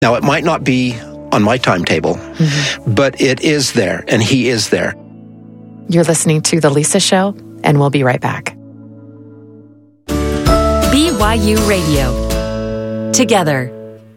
Now, it might not be on my timetable, but it is there, and He is there. You're listening to The Lisa Show, and we'll be right back. BYU Radio. Together.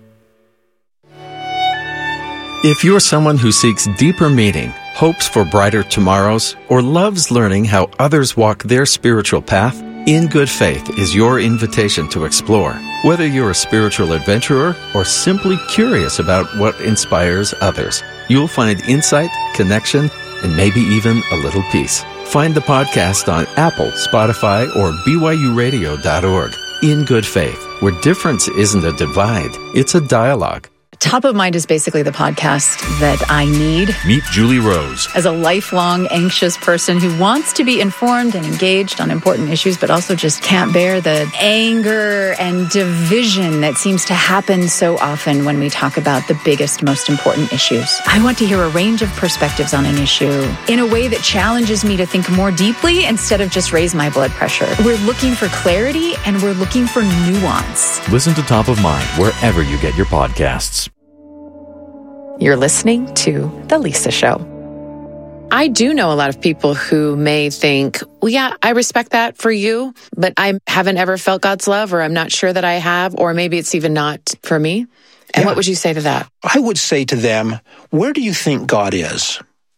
If you're someone who seeks deeper meaning, hopes for brighter tomorrows, or loves learning how others walk their spiritual path, In Good Faith is your invitation to explore. Whether you're a spiritual adventurer or simply curious about what inspires others, you'll find insight, connection, and maybe even a little peace. Find the podcast on Apple, Spotify, or BYURadio.org. In Good Faith, where difference isn't a divide, it's a dialogue. Top of Mind is basically the podcast that I need. Meet Julie Rose. As a lifelong anxious person who wants to be informed and engaged on important issues, but also just can't bear the anger and division that seems to happen so often when we talk about the biggest, most important issues. I want to hear a range of perspectives on an issue in a way that challenges me to think more deeply instead of just raise my blood pressure. We're looking for clarity and we're looking for nuance. Listen to Top of Mind wherever you get your podcasts. You're listening to The Lisa Show. I do know a lot of people who may think, well, yeah, I respect that for you, but I haven't ever felt God's love, or I'm not sure that I have, or maybe it's even not for me. And what would you say to that? I would say to them, where do you think God is?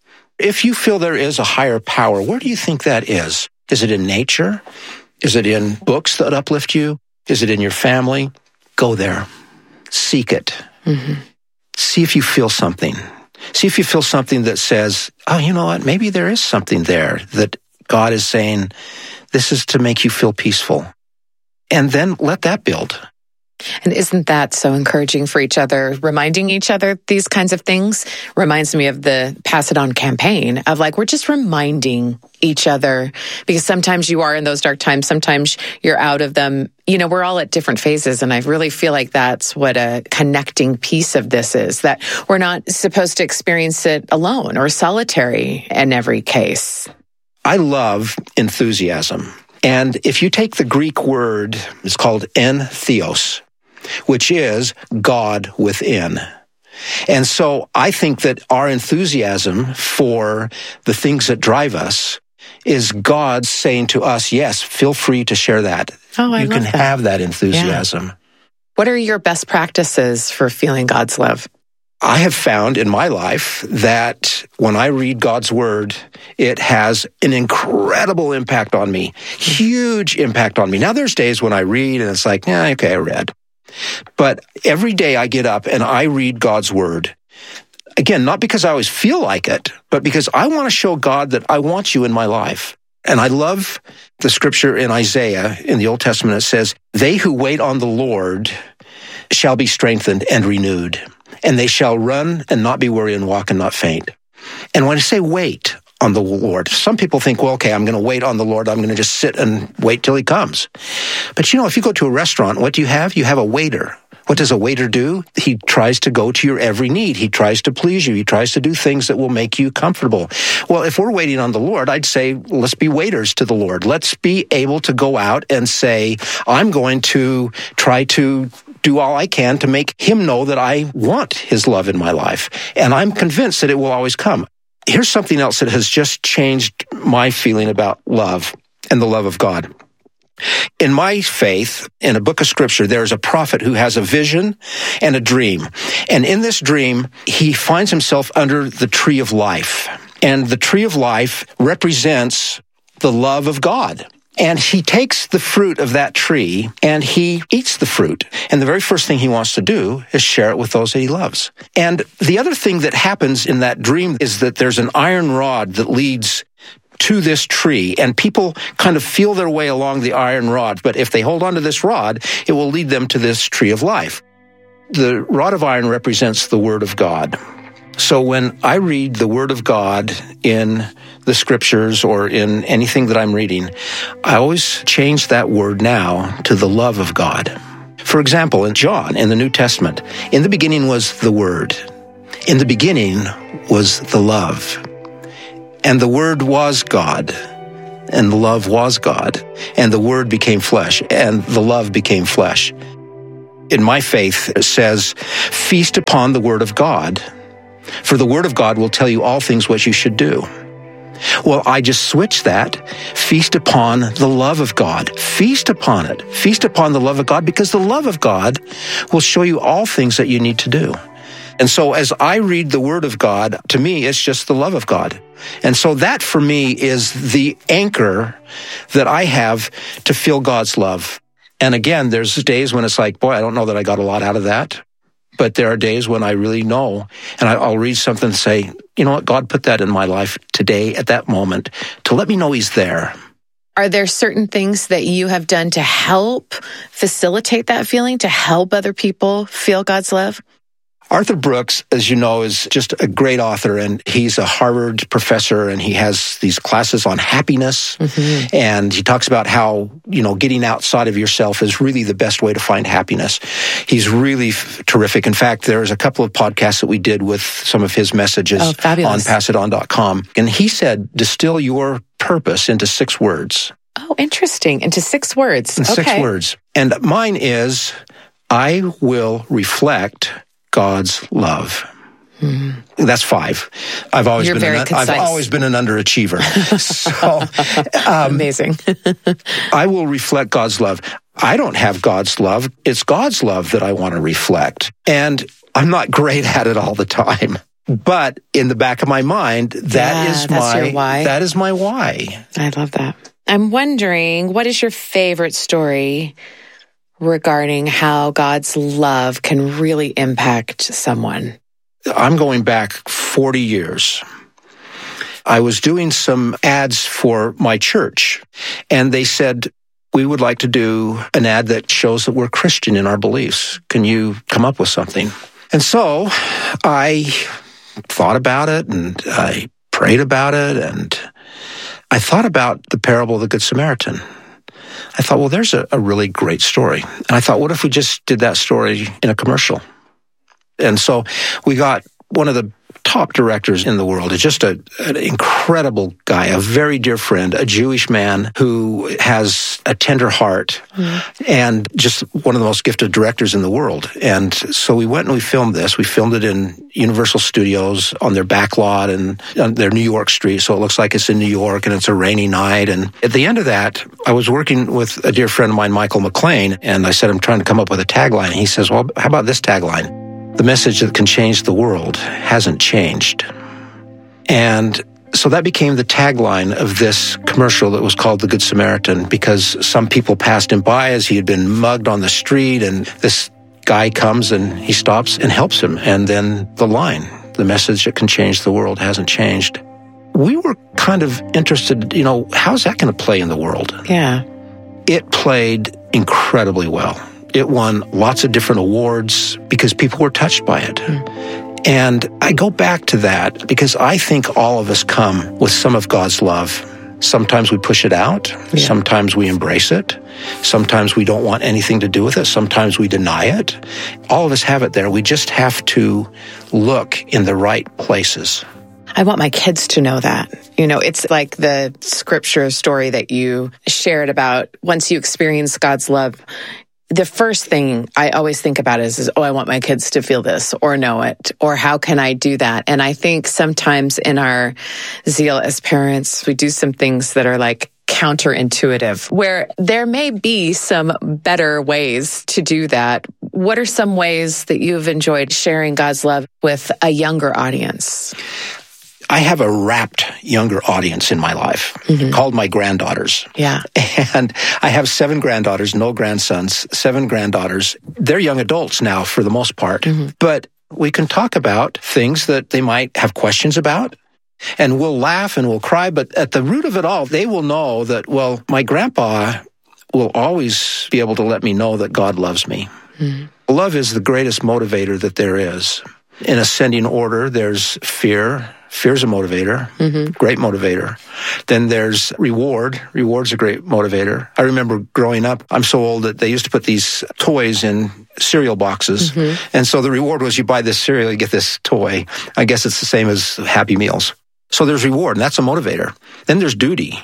If you feel there is a higher power, where do you think that is? Is it in nature? Is it in books that uplift you? Is it in your family? Go there. Seek it. Mm-hmm. See if you feel something. See if you feel something that says, oh, you know what? Maybe there is something there that God is saying, this is to make you feel peaceful. And then let that build. And isn't that so encouraging for each other? Reminding each other these kinds of things reminds me of the Pass It On campaign of like, we're just reminding each other, because sometimes you are in those dark times, sometimes you're out of them. You know, we're all at different phases, and I really feel like that's what a connecting piece of this is, that we're not supposed to experience it alone or solitary in every case. I love enthusiasm. And if you take the Greek word, it's called entheos, which is God within. And so I think that our enthusiasm for the things that drive us is God saying to us, yes, feel free to share that. Oh, I you love can that. have that enthusiasm. Yeah. What are your best practices for feeling God's love? I have found in my life that when I read God's word, it has an incredible impact on me, huge impact on me. Now, there's days when I read and it's like, yeah, okay, I read. But every day I get up and I read God's word. Again, not because I always feel like it, but because I want to show God that I want you in my life. And I love the scripture in Isaiah in the Old Testament. It says, they who wait on the Lord shall be strengthened and renewed, and they shall run and not be weary and walk and not faint. And when I say wait on the Lord, some people think, well, okay, I'm going to wait on the Lord. I'm going to just sit and wait till he comes. But you know, if you go to a restaurant, what do you have? You have a waiter. What does a waiter do? He tries to go to your every need. He tries to please you. He tries to do things that will make you comfortable. Well, if we're waiting on the Lord, I'd say, let's be waiters to the Lord. Let's be able to go out and say, I'm going to try to do all I can to make him know that I want his love in my life. And I'm convinced that it will always come. Here's something else that has just changed my feeling about love and the love of God. In my faith, in a book of scripture, there's a prophet who has a vision and a dream. And in this dream, he finds himself under the tree of life. And the tree of life represents the love of God. And he takes the fruit of that tree and he eats the fruit. And the very first thing he wants to do is share it with those that he loves. And the other thing that happens in that dream is that there's an iron rod that leads to this tree, and people kind of feel their way along the iron rod. But if they hold on to this rod, it will lead them to this tree of life. The rod of iron represents the Word of God. So when I read the Word of God in the scriptures or in anything that I'm reading, I always change that word now to the love of God. For example, in John, in the New Testament, in the beginning was the Word. In the beginning was the love. And the Word was God, and the love was God, and the Word became flesh, and the love became flesh. in my faith says, feast upon the Word of God, for the Word of God will tell you all things what you should do. Well, I just switched that. Feast upon the love of God. Feast upon it. Feast upon the love of God, because the love of God will show you all things that you need to do. And so as I read the Word of God, to me, it's just the love of God. And so that for me is the anchor that I have to feel God's love. And again, there's days when it's like, boy, I don't know that I got a lot out of that. But there are days when I really know, and I'll read something and say, you know what, God put that in my life today at that moment to let me know He's there. Are there certain things that you have done to help facilitate that feeling, to help other people feel God's love? Arthur Brooks, as you know, is just a great author, and he's a Harvard professor, and he has these classes on happiness, and he talks about how, getting outside of yourself is really the best way to find happiness. He's really terrific. In fact, there's a couple of podcasts that we did with some of his messages on passidon.com, and he said, distill your purpose into 6 words. Oh, interesting. Into 6 words. Okay. 6 words. And mine is, I will reflect God's love. That's 5. I've always been an underachiever. So amazing. I will reflect God's love. I don't have God's love. It's God's love that I want to reflect. And I'm not great at it all the time. But in the back of my mind, that's your why. That is my why. I love that. I'm wondering, what is your favorite story regarding how God's love can really impact someone? I'm going back 40 years. I was doing some ads for my church, and they said, we would like to do an ad that shows that we're Christian in our beliefs. Can you come up with something? And so I thought about it, and I prayed about it, and I thought about the parable of the Good Samaritan. I thought, well, there's a really great story. And I thought, what if we just did that story in a commercial? And so we got one of the top directors in the world. It's just an incredible guy, a very dear friend, a Jewish man who has a tender heart and just one of the most gifted directors in the world. And so we went and we filmed this. We filmed it in Universal Studios on their back lot and on their New York street. So it looks like it's in New York and it's a rainy night. And at the end of that, I was working with a dear friend of mine, Michael McLean, and I said, I'm trying to come up with a tagline. And he says, well, how about this tagline? The message that can change the world hasn't changed. And so that became the tagline of this commercial that was called The Good Samaritan, because some people passed him by as he had been mugged on the street, and this guy comes and he stops and helps him. And then the line, the message that can change the world hasn't changed. We were kind of interested, how's that going to play in the world? Yeah. It played incredibly well. It won lots of different awards because people were touched by it. And I go back to that because I think all of us come with some of God's love. Sometimes we push it out. Yeah. Sometimes we embrace it. Sometimes we don't want anything to do with it. Sometimes we deny it. All of us have it there. We just have to look in the right places. I want my kids to know that. It's like the scripture story that you shared about once you experience God's love. The first thing I always think about is, I want my kids to feel this or know it, or how can I do that? And I think sometimes in our zeal as parents, we do some things that are like counterintuitive, where there may be some better ways to do that. What are some ways that you've enjoyed sharing God's love with a younger audience? I have a rapt younger audience in my life called my granddaughters. Yeah. And I have 7 granddaughters, no grandsons, 7 granddaughters. They're young adults now for the most part. But we can talk about things that they might have questions about. And we'll laugh and we'll cry. But at the root of it all, they will know that, well, my grandpa will always be able to let me know that God loves me. Love is the greatest motivator that there is. In ascending order, there's fear. Fear's a motivator, great motivator. Then there's reward. Reward's a great motivator. I remember growing up, I'm so old that they used to put these toys in cereal boxes. And so the reward was you buy this cereal, you get this toy. I guess it's the same as Happy Meals. So there's reward, and that's a motivator. Then there's duty.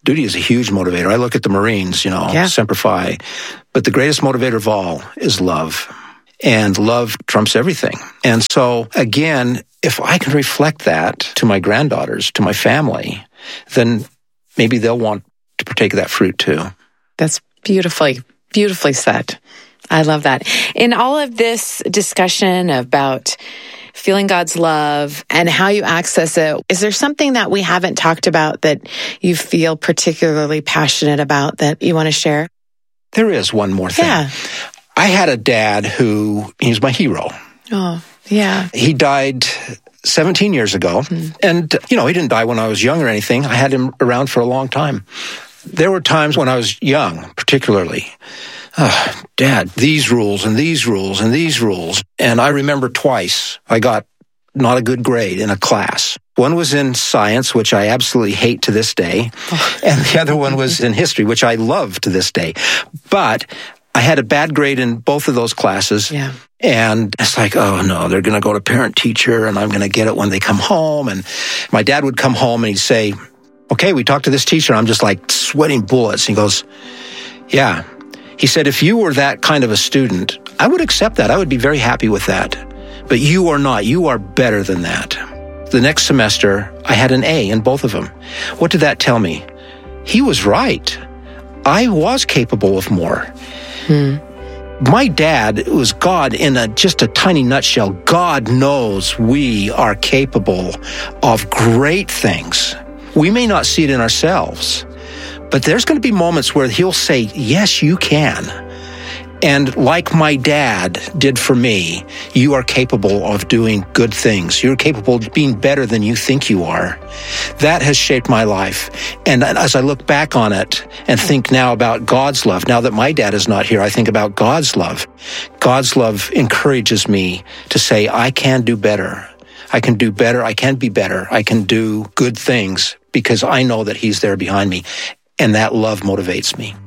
Duty is a huge motivator. I look at the Marines, Semper Fi. But the greatest motivator of all is love. And love trumps everything. And so, again, if I can reflect that to my granddaughters, to my family, then maybe they'll want to partake of that fruit too. That's beautifully said. I love that. In all of this discussion about feeling God's love and how you access it, is there something that we haven't talked about that you feel particularly passionate about that you want to share? There is one more thing. Yeah. I had a dad he's my hero. Oh, yeah. He died 17 years ago. And, he didn't die when I was young or anything. I had him around for a long time. There were times when I was young, particularly, Dad, these rules and these rules and these rules. And I remember twice I got not a good grade in a class. One was in science, which I absolutely hate to this day. And the other one was in history, which I love to this day. But I had a bad grade in both of those classes. Yeah. And it's like, oh no, they're going to go to parent-teacher and I'm going to get it when they come home. And my dad would come home and he'd say, okay, we talked to this teacher. I'm just like sweating bullets. He goes, yeah. He said, if you were that kind of a student, I would accept that. I would be very happy with that. But you are not. You are better than that. The next semester, I had an A in both of them. What did that tell me? He was right. I was capable of more. My dad was God in just a tiny nutshell. God knows we are capable of great things. We may not see it in ourselves, but there's going to be moments where he'll say, yes, you can. And like my dad did for me, you are capable of doing good things. You're capable of being better than you think you are. That has shaped my life. And as I look back on it and think now about God's love, now that my dad is not here, I think about God's love. God's love encourages me to say, I can do better. I can do better. I can be better. I can do good things because I know that he's there behind me. And that love motivates me.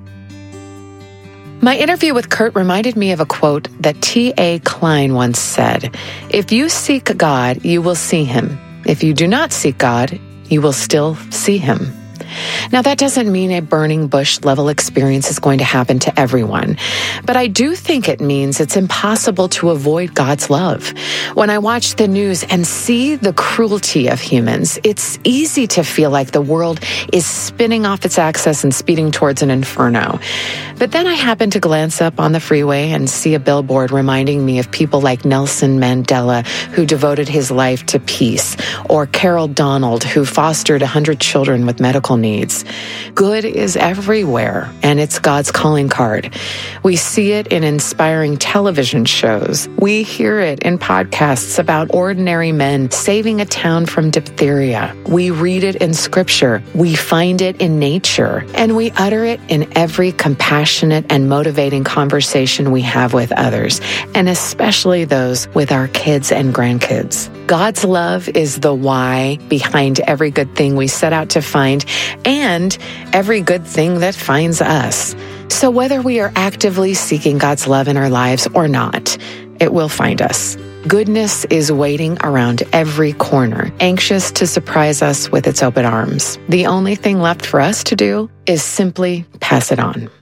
My interview with Kurt reminded me of a quote that T.A. Klein once said, if you seek God, you will see him. If you do not seek God, you will still see him. Now, that doesn't mean a burning bush level experience is going to happen to everyone, but I do think it means it's impossible to avoid God's love. When I watch the news and see the cruelty of humans, it's easy to feel like the world is spinning off its axis and speeding towards an inferno. But then I happen to glance up on the freeway and see a billboard reminding me of people like Nelson Mandela, who devoted his life to peace, or Carol Donald, who fostered 100 children with medical needs. Good is everywhere, and it's God's calling card. We see it in inspiring television shows. We hear it in podcasts about ordinary men saving a town from diphtheria. We read it in scripture. We find it in nature, and we utter it in every compassionate and motivating conversation we have with others, and especially those with our kids and grandkids. God's love is the why behind every good thing we set out to find and every good thing that finds us. So whether we are actively seeking God's love in our lives or not, it will find us. Goodness is waiting around every corner, anxious to surprise us with its open arms. The only thing left for us to do is simply pass it on.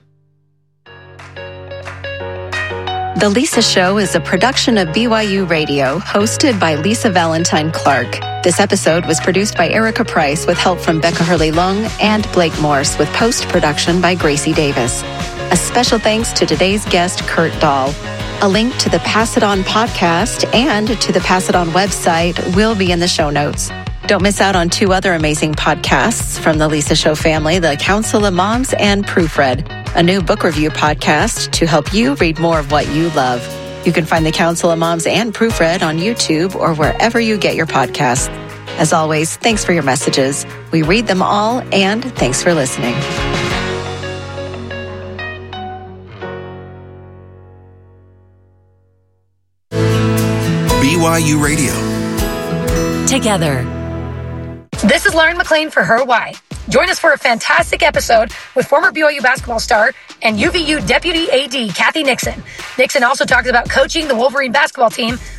The Lisa Show is a production of BYU Radio, hosted by Lisa Valentine Clark. This episode was produced by Erica Price with help from Becca Hurley-Lung and Blake Morse, with post-production by Gracie Davis. A special thanks to today's guest, Kurt Dahl. A link to the Pass It On podcast and to the Pass It On website will be in the show notes. Don't miss out on two other amazing podcasts from the Lisa Show family, The Council of Moms and Proofread, a new book review podcast to help you read more of what you love. You can find The Council of Moms and Proofread on YouTube or wherever you get your podcasts. As always, thanks for your messages. We read them all, and thanks for listening. BYU Radio. Together. This is Lauren McLean for Her Why. Join us for a fantastic episode with former BYU basketball star and UVU Deputy AD Kathy Nixon. Nixon also talks about coaching the Wolverine basketball team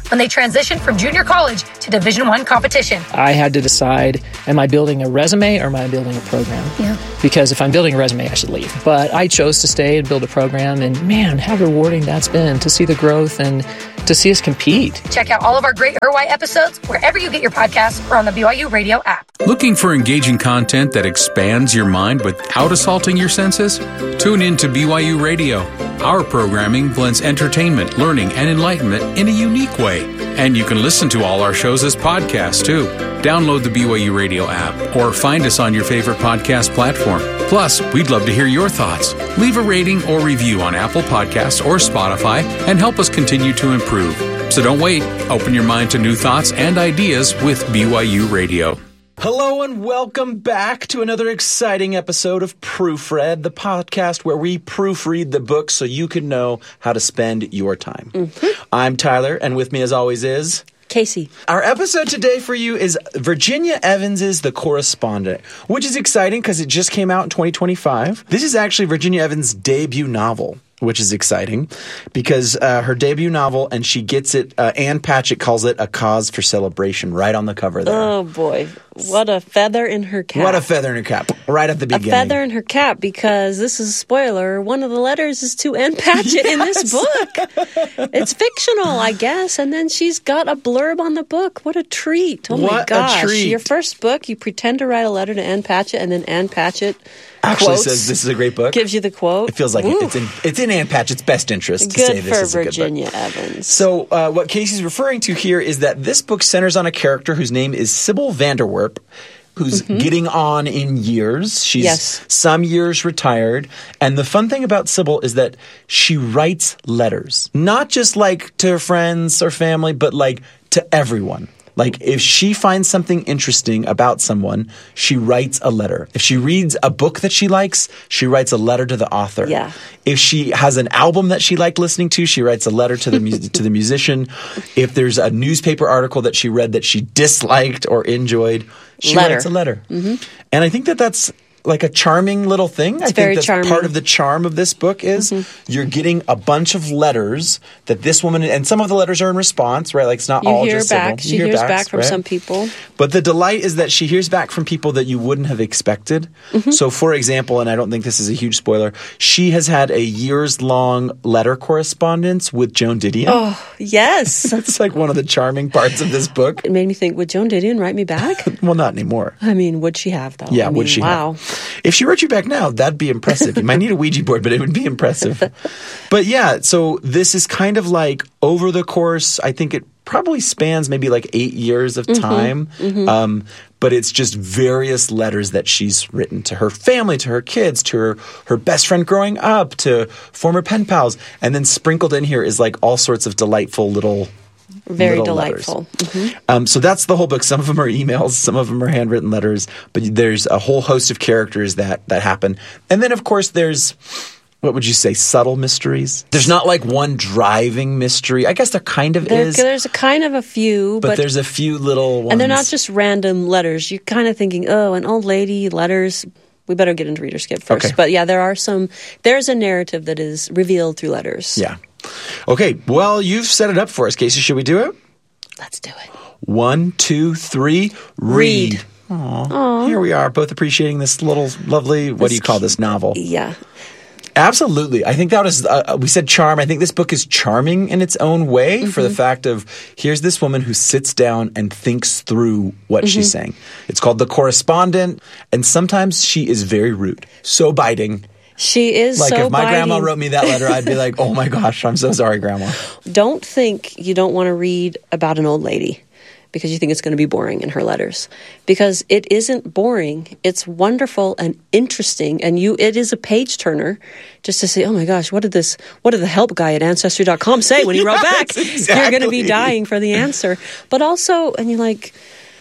when they transitioned from junior college to Division I competition. I had to decide, am I building a resume or am I building a program? Yeah. Because if I'm building a resume, I should leave. But I chose to stay and build a program, and man, how rewarding that's been to see the growth and to see us compete. Check out all of our great Her Why episodes wherever you get your podcasts or on the BYU Radio app. Looking for engaging content that expands your mind without assaulting your senses? Tune in to BYU Radio. Our programming blends entertainment, learning, and enlightenment in a unique way. And you can listen to all our shows as podcasts, too. Download the BYU Radio app or find us on your favorite podcast platform. Plus, we'd love to hear your thoughts. Leave a rating or review on Apple Podcasts or Spotify and help us continue to improve. So don't wait. Open your mind to new thoughts and ideas with BYU Radio. Hello and welcome back to another exciting episode of Proofread, the podcast where we proofread the book so you can know how to spend your time. Mm-hmm. I'm Tyler, and with me as always is... Casey. Our episode today for you is Virginia Evans' The Correspondent, which is exciting because it just came out in 2025. This is actually Virginia Evans' debut novel, which is exciting because her debut novel, and she gets it, Ann Patchett calls it a cause for celebration right on the cover there. Oh, boy. What a feather in her cap. What a feather in her cap, right at the beginning. A feather in her cap, because this is a spoiler. One of the letters is to Ann Patchett in this book. It's fictional, I guess. And then she's got a blurb on the book. What a treat. Oh, my gosh. A treat. Your first book, you pretend to write a letter to Ann Patchett, and then Ann Patchett actually says this is a great book. Gives you the quote. It feels like it's in Ann Patchett's best interest to say this is a good book. Good for Virginia Evans. So what Casey's referring to here is that this book centers on a character whose name is Sybil Vanderwerp, who's getting on in years. She's some years retired. And the fun thing about Sybil is that she writes letters. Not just like to her friends or family, but like to everyone. Like, if she finds something interesting about someone, she writes a letter. If she reads a book that she likes, she writes a letter to the author. Yeah. If she has an album that she liked listening to, she writes a letter to the to the musician. If there's a newspaper article that she read that she disliked or enjoyed, she writes a letter. Mm-hmm. And I think that that's like a charming little thing. It's I think very that's charming. Part of the charm of this book is you're getting a bunch of letters that this woman, and some of the letters are in response, right? Like, it's not all just Sybil. She hears back from some people. But the delight is that she hears back from people that you wouldn't have expected. Mm-hmm. So, for example, and I don't think this is a huge spoiler, she has had a years-long letter correspondence with Joan Didion. Oh, yes. That's like one of the charming parts of this book. It made me think, would Joan Didion write me back? Well, not anymore. I mean, would she have, though? Yeah, would she wow. have? If she wrote you back now, that'd be impressive. You might need a Ouija board, but it would be impressive. But yeah, so this is kind of like over the course, I think it probably spans maybe like 8 years of time. Mm-hmm. But it's just various letters that she's written to her family, to her kids, to her best friend growing up, to former pen pals. And then sprinkled in here is like all sorts of delightful little Very delightful. Mm-hmm. So that's the whole book. Some of them are emails, some of them are handwritten letters, but there's a whole host of characters that happen. And then, of course, there's, what would you say, subtle mysteries? There's not like one driving mystery. I guess there kind of is. There's a kind of a few. But there's a few little ones. And they're not just random letters. You're kind of thinking, oh, an old lady, letters. We better get into Reader Skip first. Okay. But yeah, there's a narrative that is revealed through letters. Yeah. Okay, well, you've set it up for us, Casey. Should we do it? Let's do it. 1, 2, 3, read. Aww. Here we are, both appreciating this little lovely, what do you call this, novel? Yeah. Absolutely. I think that was, we said charm. I think this book is charming in its own way for the fact of, here's this woman who sits down and thinks through what she's saying. It's called The Correspondent, and sometimes she is very rude, so biting. She is like, so if my biting. grandma wrote me that letter, I'd be like, oh my gosh, I'm so sorry, Grandma. Don't think you don't want to read about an old lady because you think it's going to be boring in her letters. Because it isn't boring. It's wonderful and interesting. And it is a page turner just to say, oh my gosh, what did the help guy at Ancestry.com say when he wrote back? Exactly. You're going to be dying for the answer. But also, and you're like,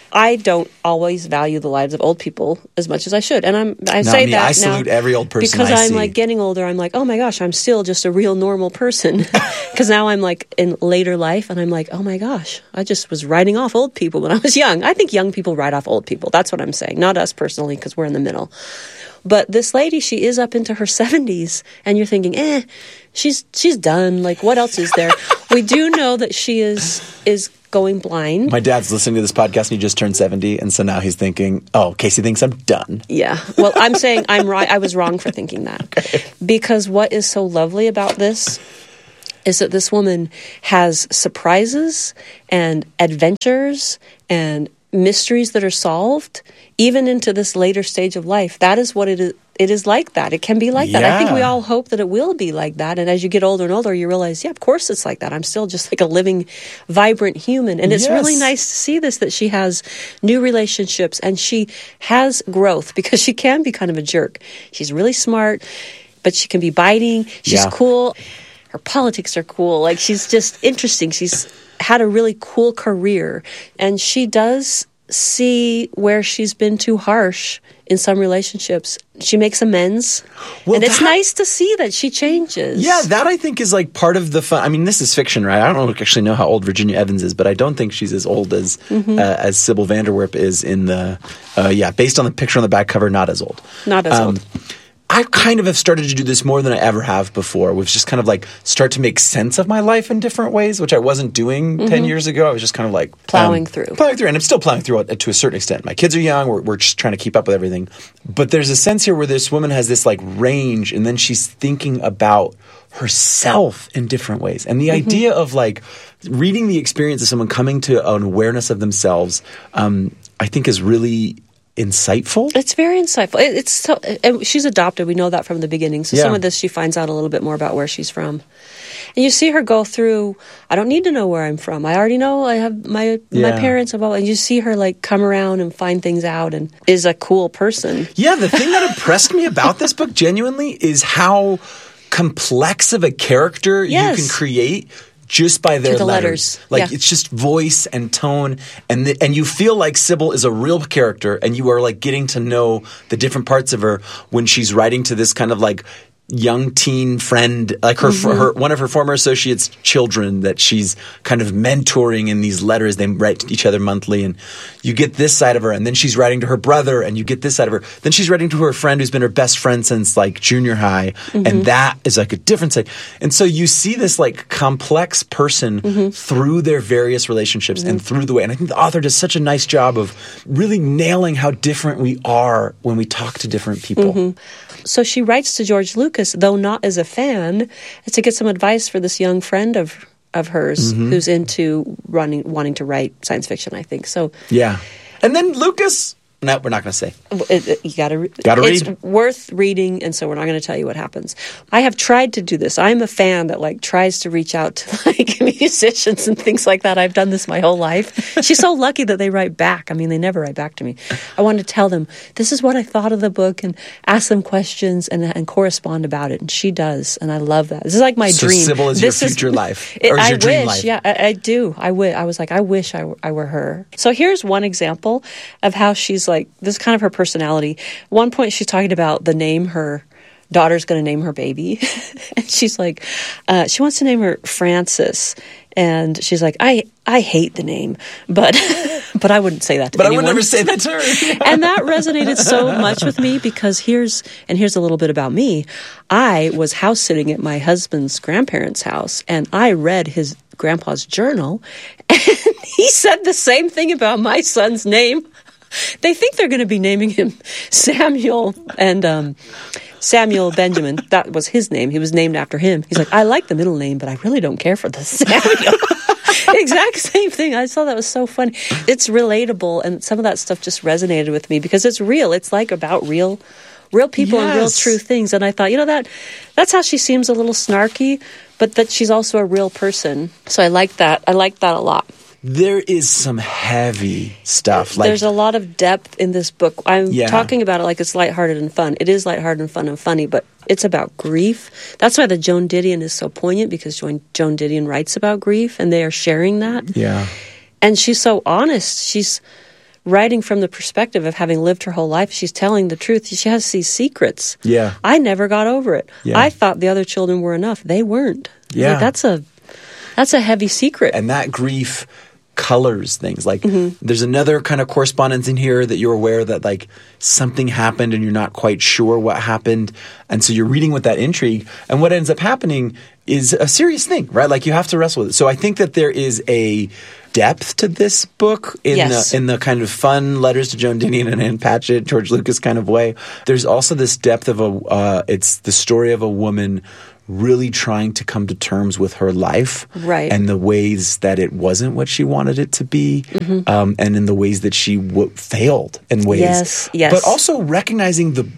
I don't always value the lives of old people as much as I should. And I Not say me. that I salute now every old person because I I'm see. like getting older. I'm like, oh my gosh, I'm still just a real normal person. Because now I'm like in later life and I'm like, oh my gosh, I just was writing off old people when I was young. I think young people write off old people. That's what I'm saying. Not us personally, because we're in the middle. But this lady, she is up into her 70s, and you're thinking, she's done. Like, what else is there? We do know that she is going blind. My dad's listening to this podcast, and he just turned 70, and so now he's thinking, oh, Casey thinks I'm done. Yeah. Well, I'm saying I'm right. I was wrong for thinking that. Okay. Because what is so lovely about this is that this woman has surprises and adventures and mysteries that are solved even into this later stage of life. That is what it is. It is like that. It can be like that. I think we all hope that it will be like that. And as you get older and older, you realize, yeah, of course it's like that. I'm still just like a living, vibrant human. And it's really nice to see this, that she has new relationships and she has growth, because she can be kind of a jerk. She's really smart, but she can be biting. She's cool. Her politics are cool. Like, she's just interesting. She's had a really cool career. And she does see where she's been too harsh in some relationships. She makes amends. Well, and it's nice to see that she changes. Yeah, that I think is like part of the fun. I mean, this is fiction, right? I don't actually know how old Virginia Evans is, but I don't think she's as old as Sybil Vanderwerp is in the, based on the picture on the back cover, not as old. Not as old. I kind of have started to do this more than I ever have before, which just kind of like start to make sense of my life in different ways, which I wasn't doing 10 years ago. I was just kind of like plowing through. And I'm still plowing through it to a certain extent. My kids are young. We're just trying to keep up with everything. But there's a sense here where this woman has this like range, and then she's thinking about herself in different ways. And the idea of like reading the experience of someone coming to an awareness of themselves, I think is really insightful. It's very insightful. It's so, and she's adopted. We know that from the beginning. So some of this, she finds out a little bit more about where she's from. And you see her go through, I don't need to know where I'm from. I already know I have my parents. And you see her like come around and find things out and is a cool person. Yeah, the thing that impressed me about this book genuinely is how complex of a character you can create just by their letters. Like, it's just voice and tone. And you feel like Sybil is a real character, and you are like getting to know the different parts of her when she's writing to this kind of like young teen friend, like her one of her former associates' children that she's kind of mentoring in these letters. They write to each other monthly, and you get this side of her. And then she's writing to her brother, and you get this side of her. Then she's writing to her friend who's been her best friend since like junior high, and that is like a different side. And so you see this like complex person through their various relationships and through the way. And I think the author does such a nice job of really nailing how different we are when we talk to different people. So she writes to George Lucas, though not as a fan, to get some advice for this young friend of hers who's into wanting to write science fiction, I think. So and then Lucas. No, we're not going to say. You got to read. It's worth reading, and so we're not going to tell you what happens. I have tried to do this. I'm a fan that like tries to reach out to like musicians and things like that. I've done this my whole life. She's so lucky that they write back. I mean, they never write back to me. I want to tell them, this is what I thought of the book, and ask them questions and correspond about it. And she does, and I love that. This is like my dream. Sybil is your future life, or is your dream life? Yeah, I do. I was like, I wish I were her. So here's one example of how she's like, this is kind of her personality. At one point she's talking about the name her daughter's going to name her baby. And she's like, she wants to name her Frances. And she's like, I hate the name, but I wouldn't say that to anyone. But I would never say that to her. And that resonated so much with me, because here's a little bit about me. I was house sitting at my husband's grandparents' house, and I read his grandpa's journal, and he said the same thing about my son's name. They think they're going to be naming him Samuel, and Samuel Benjamin. That was his name. He was named after him. He's like, I like the middle name, but I really don't care for the Samuel. Exact same thing. I saw that was so funny. It's relatable, and some of that stuff just resonated with me because it's real. It's like about real people and real true things. And I thought, that's how she seems a little snarky, but that she's also a real person. So I like that. I like that a lot. There is some heavy stuff. There's a lot of depth in this book. I'm talking about it like it's lighthearted and fun. It is lighthearted and fun and funny, but it's about grief. That's why the Joan Didion is so poignant, because Joan Didion writes about grief, and they are sharing that. Yeah. And she's so honest. writing from the perspective of having lived her whole life. She's telling the truth. She has these secrets. Yeah. I never got over it. Yeah. I thought the other children were enough. They weren't. Yeah. Like, that's a heavy secret. And that grief colors things. Like there's another kind of correspondence in here that you're aware that like something happened and you're not quite sure what happened. And so you're reading with that intrigue. And what ends up happening is a serious thing, right? Like you have to wrestle with it. So I think that there is a depth to this book in the kind of fun letters to Joan Didion and Ann Patchett, George Lucas kind of way. There's also this depth of it's the story of a woman really trying to come to terms with her life, right, and the ways that it wasn't what she wanted it to be, and in the ways that she failed in ways. Yes. But also recognizing the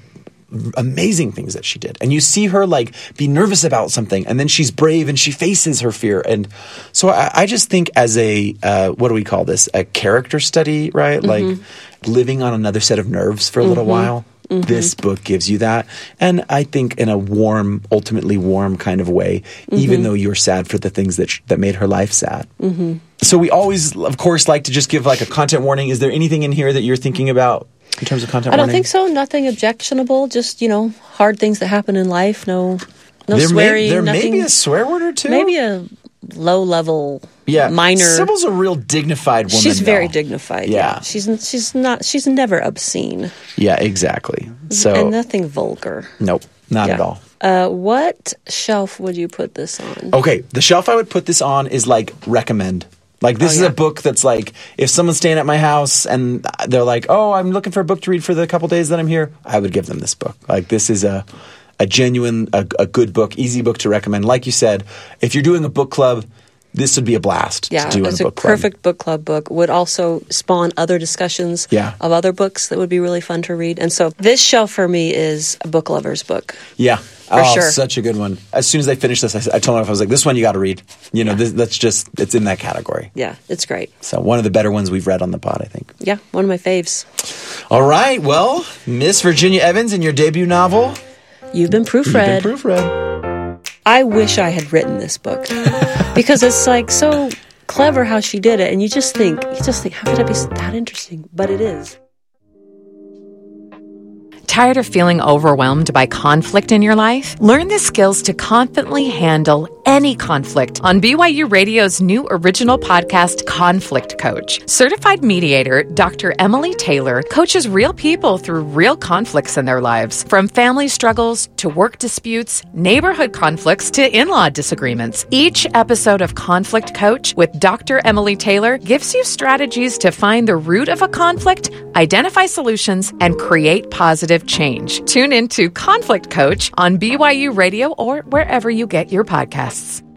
amazing things that she did. And you see her like be nervous about something, and then she's brave and she faces her fear. And so I just think as a, what do we call this? A character study, right? Like living on another set of nerves for a little while. This book gives you that. And I think in a warm, ultimately warm kind of way, even though you're sad for the things that made her life sad. So we always, of course, like to just give like a content warning. Is there anything in here that you're thinking about in terms of content warning? I don't think so. Nothing objectionable. Just, hard things that happen in life. No there swearing. There nothing, may be a swear word or two. Maybe a low-level, minor. Sybil's a real dignified woman. She's very dignified. Yeah. She's never obscene. Yeah, exactly. So and nothing vulgar. Nope, not at all. What shelf would you put this on? Okay, the shelf I would put this on is like recommend. Like this is a book that's like, if someone's staying at my house and they're like, oh, I'm looking for a book to read for the couple days that I'm here, I would give them this book. Like this is a genuine, a good book, easy book to recommend. Like you said, if you're doing a book club, this would be a blast to do in a book club. It's a perfect book club book. Would also spawn other discussions of other books that would be really fun to read. And so this shelf for me is a book lover's book. Yeah. For sure. Such a good one. As soon as I finished this, I told my wife, I was like, this one you got to read. It's in that category. Yeah, it's great. So one of the better ones we've read on the pod, I think. Yeah, one of my faves. All right. Well, Miss Virginia Evans in your debut novel. You've been proofread. I wish I had written this book because it's like so clever how she did it, and you just think, how could it be that interesting? But it is. Tired of feeling overwhelmed by conflict in your life? Learn the skills to confidently handle any conflict on BYU Radio's new original podcast, Conflict Coach. Certified mediator Dr. Emily Taylor coaches real people through real conflicts in their lives, from family struggles to work disputes, neighborhood conflicts to in-law disagreements. Each episode of Conflict Coach with Dr. Emily Taylor gives you strategies to find the root of a conflict, identify solutions, and create positive change. Tune into Conflict Coach on BYU Radio or wherever you get your podcasts.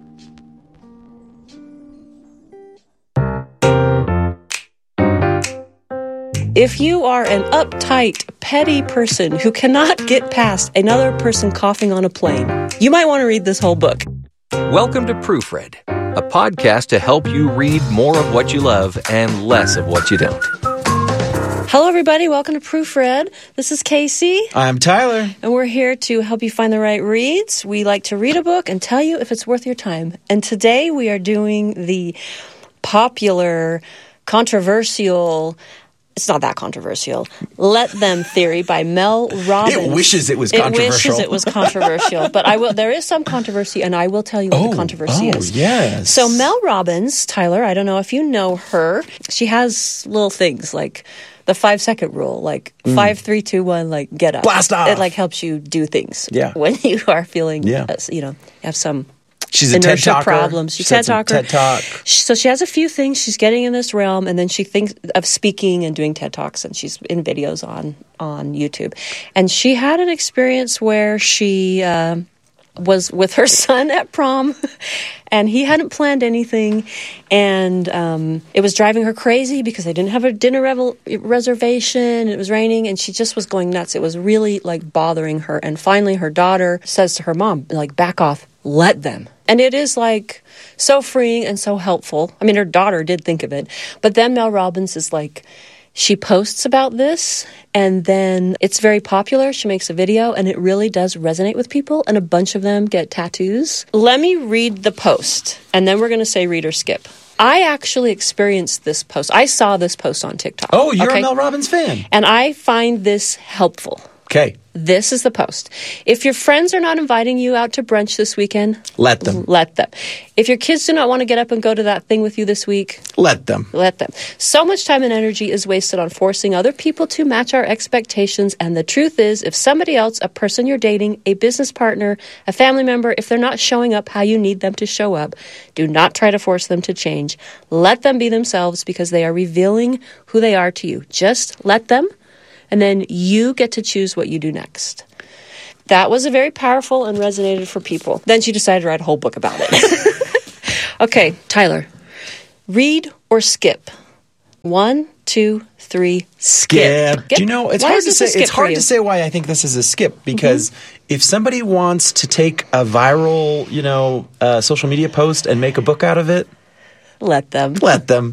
If you are an uptight, petty person who cannot get past another person coughing on a plane, you might want to read this whole book. Welcome to Proofread, a podcast to help you read more of what you love and less of what you don't. Hello, everybody. Welcome to Proofread. This is Casey. I'm Tyler. And we're here to help you find the right reads. We like to read a book and tell you if it's worth your time. And today we are doing the popular, controversial... It's not that controversial. Let Them Theory by Mel Robbins. It wishes it was controversial. It wishes it was controversial. But there is some controversy, and I will tell you what the controversy is. Oh, yes. So Mel Robbins, Tyler, I don't know if you know her. She has little things like the 5-second rule, like 5, 3, 2, 1, like get up. Blast off. It like helps you do things. Yeah. When you are feeling, have some... She's a TED Talker. Problems. She's a TED Talker. TED Talk. So she has a few things. She's getting in this realm, and then she thinks of speaking and doing TED Talks, and she's in videos on YouTube. And she had an experience where she was with her son at prom, and he hadn't planned anything, and it was driving her crazy because they didn't have a dinner reservation. It was raining, and she just was going nuts. It was really like bothering her. And finally, her daughter says to her mom, like, back off, let them. And it is like so freeing and so helpful. I mean, her daughter did think of it. But then Mel Robbins is like, she posts about this, and then it's very popular. She makes a video, and it really does resonate with people, and a bunch of them get tattoos. Let me read the post, and then we're going to say read or skip. I actually experienced this post. I saw this post on TikTok. Oh, you're a Mel Robbins fan. And I find this helpful. Okay. This is the post. If your friends are not inviting you out to brunch this weekend, let them. Let them. If your kids do not want to get up and go to that thing with you this week, let them. Let them. So much time and energy is wasted on forcing other people to match our expectations. And the truth is, if somebody else, a person you're dating, a business partner, a family member, if they're not showing up how you need them to show up, do not try to force them to change. Let them be themselves because they are revealing who they are to you. Just let them. And then you get to choose what you do next. That was very powerful and resonated for people. Then she decided to write a whole book about it. Okay, Tyler. Read or skip? 1, 2, 3, skip. Do you know, it's hard to say. It's hard to say why I think this is a skip, because if somebody wants to take a viral, social media post and make a book out of it, let them. Let them.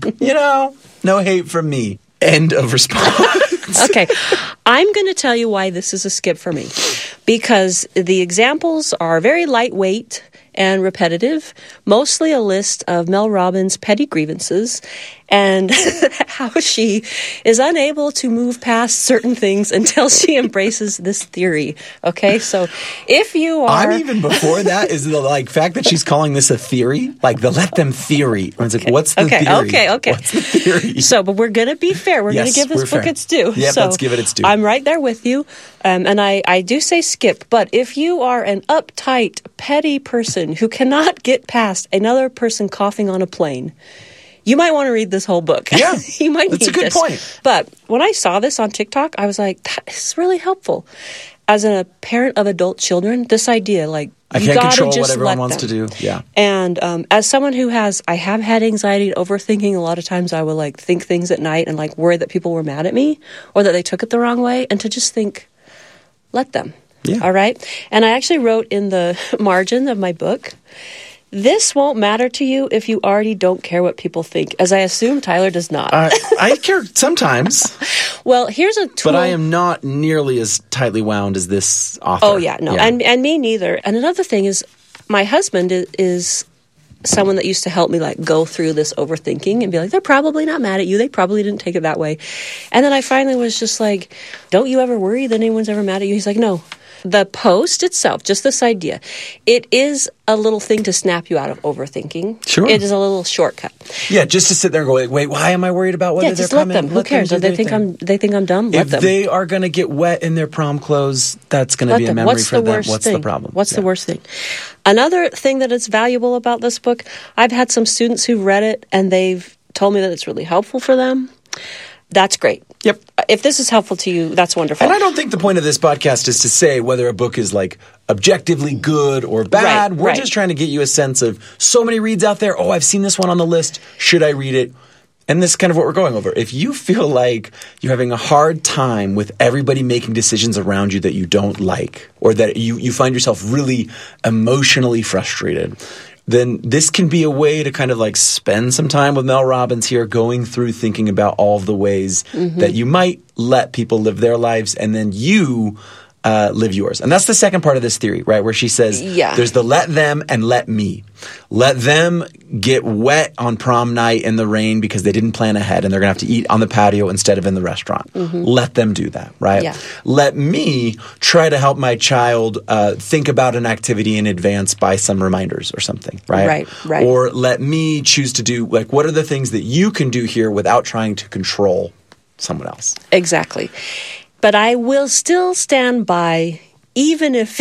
No hate from me. End of response. Okay, I'm going to tell you why this is a skip for me. Because the examples are very lightweight and repetitive, mostly a list of Mel Robbins' petty grievances and how she is unable to move past certain things until she embraces this theory. Okay, so if you are... I'm even before that is the fact that she's calling this a theory, like the let them theory. It's like, what's the theory? Okay. What's the theory? So, but we're going to be fair. We're going to give this book its due. Yep, so let's give it its due. I'm right there with you. And I do say skip, but if you are an uptight, petty person who cannot get past another person coughing on a plane, you might want to read this whole book. Yeah, you might that's need a good this. point. But when I saw this on TikTok, I was like, that is really helpful. As a parent of adult children, this idea, I can't control what everyone wants to do. Yeah. And as someone who I have had anxiety and overthinking, a lot of times I will think things at night and worry that people were mad at me or that they took it the wrong way, and to just think, let them. Yeah. All right. And I actually wrote in the margin of my book, this won't matter to you if you already don't care what people think, as I assume Tyler does not. I care sometimes. Well, here's a tool. But I am not nearly as tightly wound as this author. Oh, yeah. No, yeah. And me neither. And another thing is, my husband is someone that used to help me go through this overthinking and be like, they're probably not mad at you. They probably didn't take it that way. And then I finally was just like, don't you ever worry that anyone's ever mad at you? He's like, no. The post itself, just this idea, it is a little thing to snap you out of overthinking. Sure. It is a little shortcut. Yeah, just to sit there and go, wait, why am I worried about whether they're coming? Let them. Who cares? They think I'm dumb? Let them. If they are going to get wet in their prom clothes, that's going to be a memory for them. What's the problem? What's the worst thing? Another thing that is valuable about this book, I've had some students who've read it and they've told me that it's really helpful for them. That's great. Yep. If this is helpful to you, that's wonderful. And I don't think the point of this podcast is to say whether a book is objectively good or bad. We're just trying to get you a sense of so many reads out there. Oh, I've seen this one on the list. Should I read it? And this is kind of what we're going over. If you feel like you're having a hard time with everybody making decisions around you that you don't like, or that you find yourself really emotionally frustrated, then this can be a way to kind of spend some time with Mel Robbins here, going through thinking about all of the ways that you might let people live their lives and then you live yours. And that's the second part of this theory, right? Where she says, there's the let them and let me. Let them get wet on prom night in the rain because they didn't plan ahead and they're going to have to eat on the patio instead of in the restaurant. Let them do that, right? Yeah. Let me try to help my child think about an activity in advance by some reminders or something, right? Right. Or let me choose to do, what are the things that you can do here without trying to control someone else? Exactly. But I will still stand by, even if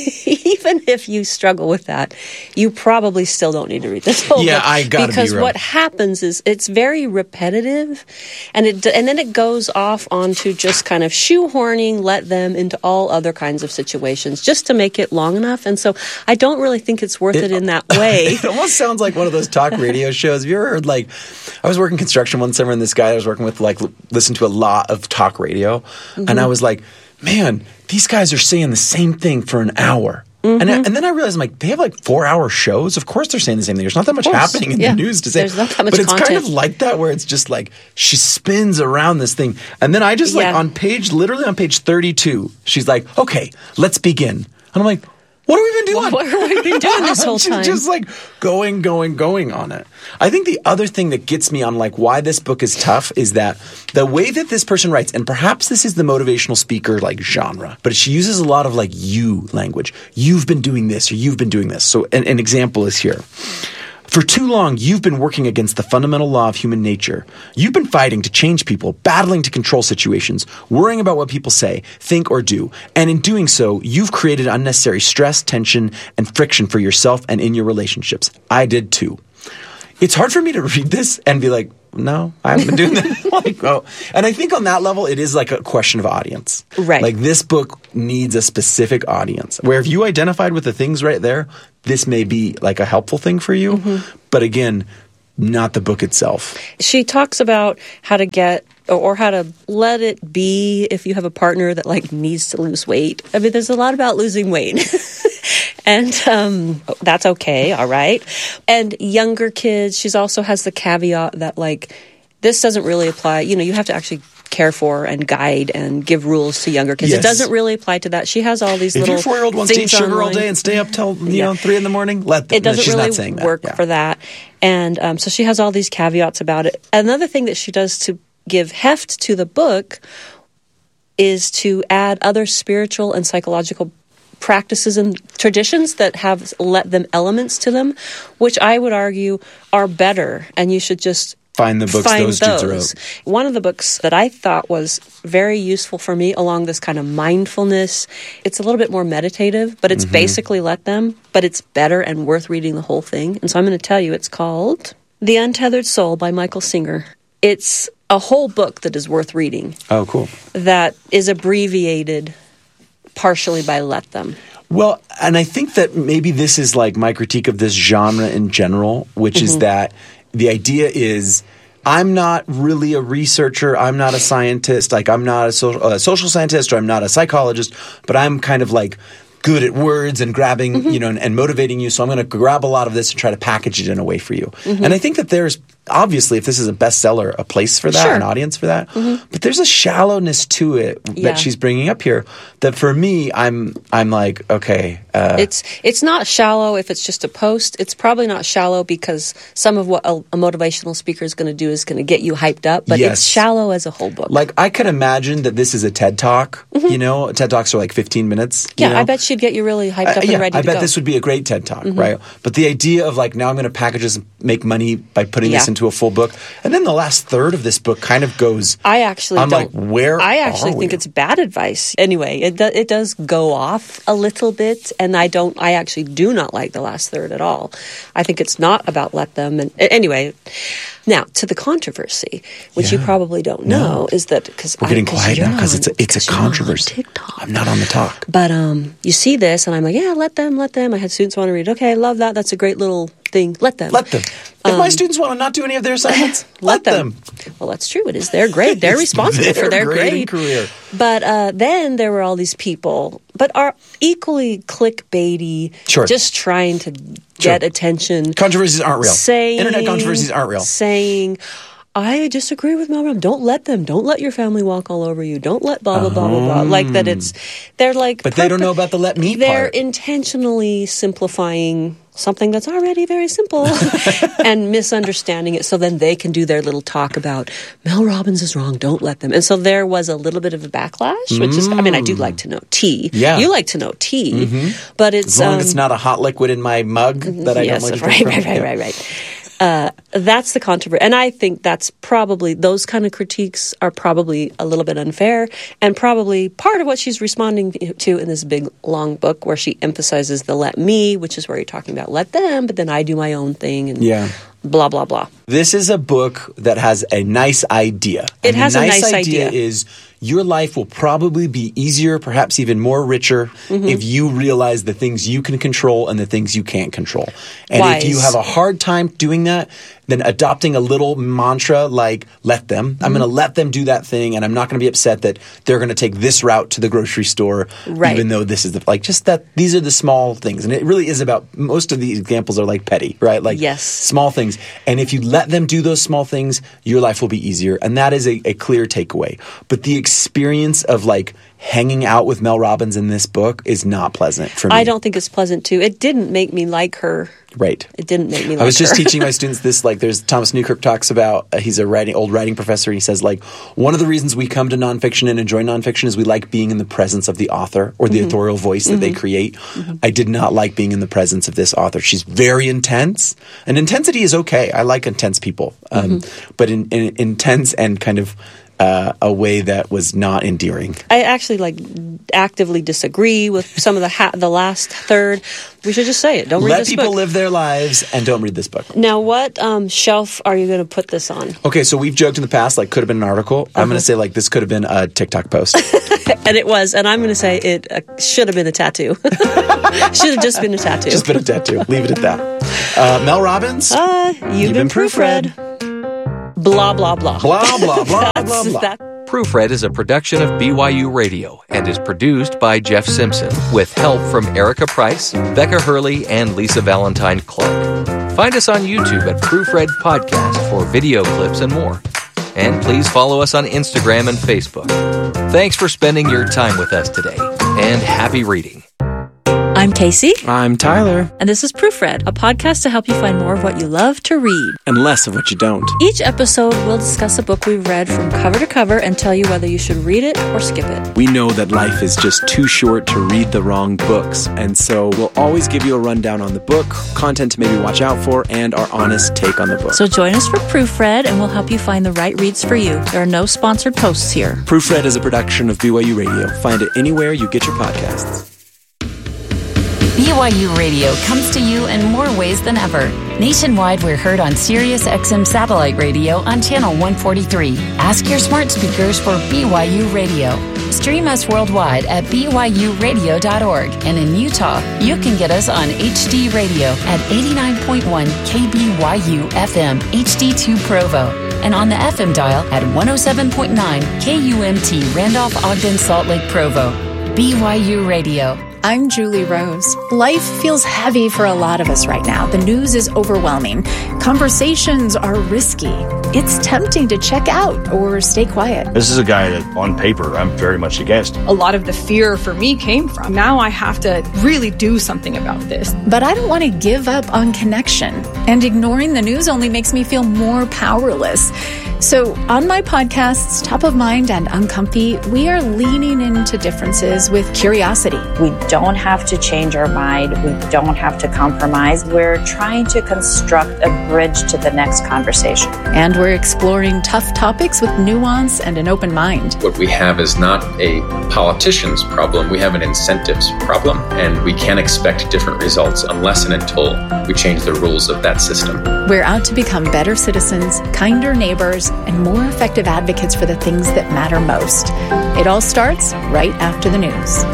you struggle with that, you probably still don't need to read this whole book. Yeah, I gotta be real. Because what happens is it's very repetitive, and then it goes off onto just kind of shoehorning, let them into all other kinds of situations just to make it long enough. And so I don't really think it's worth it in that way. It almost sounds like one of those talk radio shows. Have you ever heard, I was working construction one summer, and this guy I was working with, listened to a lot of talk radio, and I was like, man, these guys are saying the same thing for an hour. And then I realized, they have 4-hour shows. Of course they're saying the same thing. There's not that much happening in the news to say. There's not that much but it's content. kind of like that, where it's just she spins around this thing. And then I just literally on page 32, she's like, okay, let's begin. And I'm like, What have we been doing? What have we been doing this whole time? Just like going on it. I think the other thing that gets me on like why this book is tough is that the way that this person writes, and perhaps this is the motivational speaker like genre, but she uses a lot of like you language. You've been doing this or you've been doing this. So an example is here. For too long, you've been working against the fundamental law of human nature. You've been fighting to change people, battling to control situations, worrying about what people say, think, or do. And in doing so, you've created unnecessary stress, tension, and friction for yourself and in your relationships. I did too. It's hard for me to read this and be like, no, I haven't been doing that. Like, oh. And I think on that level, it is like a question of audience. Right. Like this book needs a specific audience where if you identified with the things right there, this may be like a helpful thing for you. Mm-hmm. But again, not the book itself. She talks about how to get or how to let it be if you have a partner that like needs to lose weight. I mean, there's a lot about losing weight. And that's okay, all right. And younger kids, she also has the caveat that, like, this doesn't really apply. You know, you have to actually care for and guide and give rules to younger kids. Yes. It doesn't really apply to that. She has all these little things. If your 4-year-old wants to eat sugar all day and stay up till, you know, 3 a.m, let them. It doesn't really work for that. And so she has all these caveats about it. Another thing that she does to give heft to the book is to add other spiritual and psychological practices and traditions that have let them elements to them, which I would argue are better, and you should just find the books those dudes wrote. One of the books that I thought was very useful for me along this kind of mindfulness, it's a little bit more meditative, but it's basically let them, but it's better and worth reading the whole thing. And so I'm going to tell you, it's called The Untethered Soul by Michael Singer. It's a whole book that is worth reading. Oh, cool. That is abbreviated partially by let them. Well, and I think that maybe this is like my critique of this genre in general, which is that the idea is I'm not really a researcher. I'm not a scientist. Like I'm not a social scientist or I'm not a psychologist, but I'm kind of like good at words and grabbing, you know, and motivating you. So I'm going to grab a lot of this and try to package it in a way for you. And I think that there's obviously, if this is a bestseller, a place for that, an audience for that. But there's a shallowness to it that she's bringing up here that for me, I'm like, okay. It's not shallow if it's just a post. It's probably not shallow because some of what a motivational speaker is going to do is going to get you hyped up. But it's shallow as a whole book. Like I could imagine that this is a TED Talk. You know, TED Talks are like 15 minutes. Yeah, you know? I bet she'd get you really hyped up and ready to go. I bet this would be a great TED Talk, right? But the idea of like, now I'm going to package this and make money by putting this into a full book. And then the last third of this book kind of goes, I think it's bad advice. Anyway, it does go off a little bit, and I actually do not like the last third at all. I think it's not about let them. And anyway, now to the controversy, which you probably don't know, is that because we're getting quiet now because it's a controversy. I'm not on the talk. But you see this, and I'm like, yeah, let them. I had students want to read. Okay, I love that. That's a great little thing. Let them. If my students want to not do any of their assignments, let them. Well, that's true. It is their grade. They're responsible for their grade. Career. But then there were all these people, but are equally clickbaity, just trying to get attention. Controversies aren't real. Internet controversies aren't real. Saying, I disagree with Mel Robbins. Don't let them. Don't let your family walk all over you. Don't let blah, blah, blah, blah, blah. Like that they're like... But they don't know about the let me part. They're intentionally simplifying something that's already very simple and misunderstanding it so then they can do their little talk about Mel Robbins is wrong, don't let them. And so there was a little bit of a backlash, which is, I mean, I do like to know tea. Yeah. You like to know tea, but it's... As long as it's not a hot liquid in my mug that I don't like to drink from. Right. That's the controversy. And I think that's probably, those kind of critiques are probably a little bit unfair and probably part of what she's responding to in this big, long book where she emphasizes the let me, which is where you're talking about let them, but then I do my own thing and blah, blah, blah. This is a book that has a nice idea. It has a nice idea. Is your life will probably be easier, perhaps even more richer, if you realize the things you can control and the things you can't control. And if you have a hard time doing that, then adopting a little mantra like, let them. I'm going to let them do that thing, and I'm not going to be upset that they're going to take this route to the grocery store, even though this is just that these are the small things. And it really is about, most of these examples are like petty, right? Like small things. And if you let them do those small things, your life will be easier. And that is a clear takeaway. But the experience of like hanging out with Mel Robbins in this book is not pleasant for me. I don't think it's pleasant too. It didn't make me like her. Right. It didn't make me like her. I was just teaching my students this, like there's Thomas Newkirk talks about, he's a old writing professor, and he says like, one of the reasons we come to nonfiction and enjoy nonfiction is we like being in the presence of the author or the authorial voice that they create. I did not like being in the presence of this author. She's very intense, and intensity is okay. I like intense people. But in intense and kind of a way that was not endearing. I actually actively disagree with some of the last third. We should just say it. Don't read this book. Let people live their lives and don't read this book. Now, what shelf are you going to put this on? Okay, so we've joked in the past, could have been an article. I'm going to say, this could have been a TikTok post. And it was. And I'm going to say it should have been a tattoo. Should have just been a tattoo. Just been a tattoo. Leave it at that. Mel Robbins, you've been proofread. Blah, blah, blah. Blah, blah, blah, blah, blah. Proofread is a production of BYU Radio and is produced by Jeff Simpson with help from Erica Price, Becca Hurley, and Lisa Valentine Clark. Find us on YouTube at Proofread Podcast for video clips and more. And please follow us on Instagram and Facebook. Thanks for spending your time with us today, and happy reading. I'm Casey. I'm Tyler. And this is Proofread, a podcast to help you find more of what you love to read. And less of what you don't. Each episode, we'll discuss a book we've read from cover to cover and tell you whether you should read it or skip it. We know that life is just too short to read the wrong books, and so we'll always give you a rundown on the book, content to maybe watch out for, and our honest take on the book. So join us for Proofread, and we'll help you find the right reads for you. There are no sponsored posts here. Proofread is a production of BYU Radio. Find it anywhere you get your podcasts. BYU Radio comes to you in more ways than ever. Nationwide, we're heard on Sirius XM satellite radio on channel 143. Ask your smart speakers for BYU Radio. Stream us worldwide at byuradio.org. And in Utah, you can get us on HD Radio at 89.1 KBYU FM HD2 Provo. And on the FM dial at 107.9 KUMT Randolph Ogden Salt Lake Provo. BYU Radio. I'm Julie Rose. Life feels heavy for a lot of us right now. The news is overwhelming. Conversations are risky. It's tempting to check out or stay quiet. This is a guy that, on paper, I'm very much against. A lot of the fear for me came from, now I have to really do something about this. But I don't want to give up on connection. And ignoring the news only makes me feel more powerless. So on my podcasts, Top of Mind and Uncomfy, we are leaning into differences with curiosity. We don't have to change our mind. We don't have to compromise. We're trying to construct a bridge to the next conversation. And we're exploring tough topics with nuance and an open mind. What we have is not a politician's problem. We have an incentives problem. And we can't expect different results unless and until we change the rules of that system. We're out to become better citizens, kinder neighbors, and more effective advocates for the things that matter most. It all starts right after the news.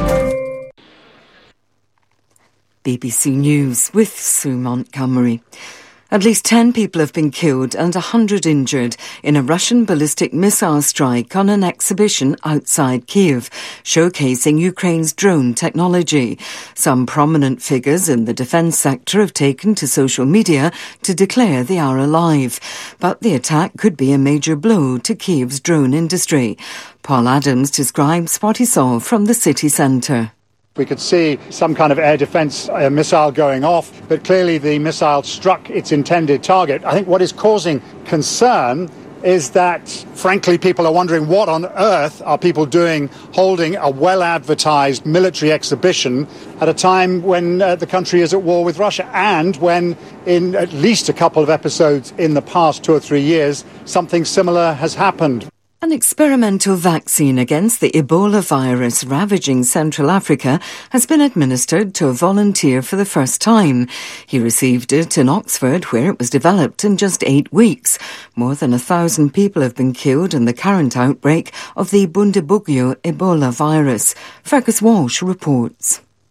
BBC News with Sue Montgomery. At least 10 people have been killed and 100 injured in a Russian ballistic missile strike on an exhibition outside Kyiv, showcasing Ukraine's drone technology. Some prominent figures in the defence sector have taken to social media to declare they are alive. But the attack could be a major blow to Kyiv's drone industry. Paul Adams describes what he saw from the city centre. We could see some kind of air defence missile going off, but clearly the missile struck its intended target. I think what is causing concern is that, frankly, people are wondering what on earth are people doing holding a well-advertised military exhibition at a time when the country is at war with Russia and when, in at least a couple of episodes in the past 2 or 3 years, something similar has happened. An experimental vaccine against the Ebola virus ravaging Central Africa has been administered to a volunteer for the first time. He received it in Oxford, where it was developed in just 8 weeks. More than 1,000 people have been killed in the current outbreak of the Bundibugyo Ebola virus. Fergus Walsh reports.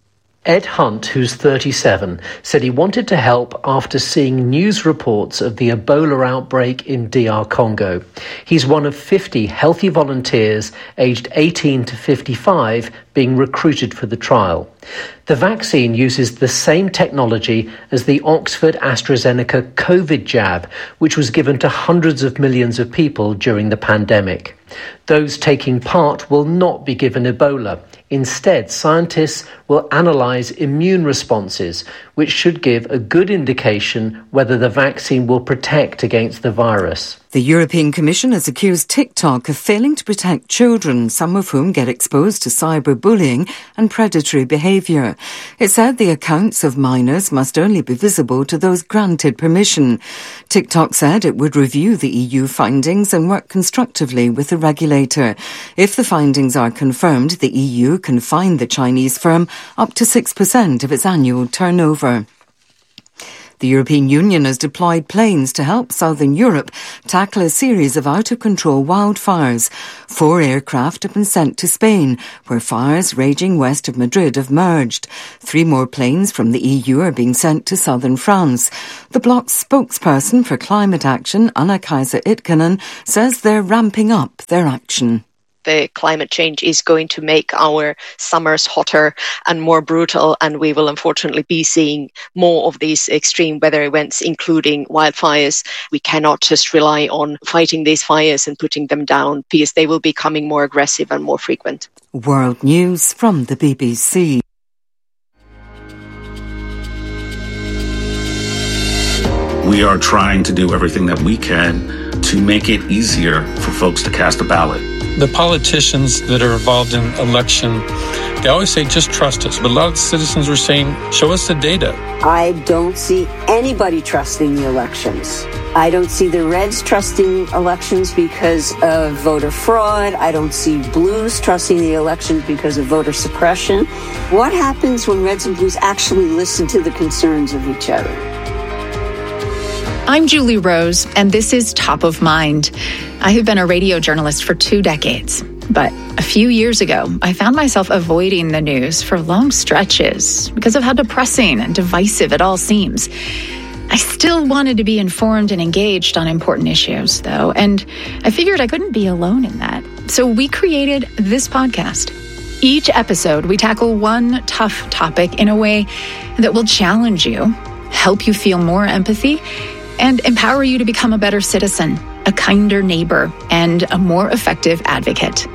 Ed Hunt, who's 37, said he wanted to help after seeing news reports of the Ebola outbreak in DR Congo. He's one of 50 healthy volunteers aged 18 to 55 being recruited for the trial. The vaccine uses the same technology as the Oxford AstraZeneca COVID jab, which was given to hundreds of millions of people during the pandemic. Those taking part will not be given Ebola. Instead, scientists will analyse immune responses, which should give a good indication whether the vaccine will protect against the virus. The European Commission has accused TikTok of failing to protect children, some of whom get exposed to cyberbullying and predatory behaviour. It said the accounts of minors must only be visible to those granted permission. TikTok said it would review the EU findings and work constructively with the regulator. If the findings are confirmed, the EU can fine the Chinese firm up to 6% of its annual turnover. The European Union has deployed planes to help southern Europe tackle a series of out-of-control wildfires. 4 aircraft have been sent to Spain, where fires raging west of Madrid have merged. 3 more planes from the EU are being sent to southern France. The bloc's spokesperson for climate action, Anna-Kaisa Itkanen, says they're ramping up their action. The climate change is going to make our summers hotter and more brutal, and we will unfortunately be seeing more of these extreme weather events, including wildfires. We cannot just rely on fighting these fires and putting them down, because they will be becoming more aggressive and more frequent. World News from the BBC. We are trying to do everything that we can to make it easier for folks to cast a ballot. The politicians that are involved in election, they always say, just trust us. But a lot of citizens are saying, show us the data. I don't see anybody trusting the elections. I don't see the Reds trusting elections because of voter fraud. I don't see Blues trusting the elections because of voter suppression. What happens when Reds and Blues actually listen to the concerns of each other? I'm Julie Rose, and this is Top of Mind. I have been a radio journalist for 2 decades, but a few years ago, I found myself avoiding the news for long stretches because of how depressing and divisive it all seems. I still wanted to be informed and engaged on important issues, though, and I figured I couldn't be alone in that. So we created this podcast. Each episode, we tackle one tough topic in a way that will challenge you, help you feel more empathy, and empower you to become a better citizen, a kinder neighbor, and a more effective advocate.